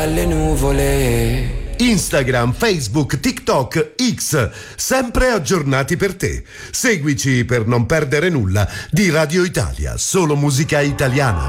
alle nuvole. Instagram, Facebook, TikTok, X, sempre aggiornati per te. Seguici per non perdere nulla di Radio Italia, solo musica italiana.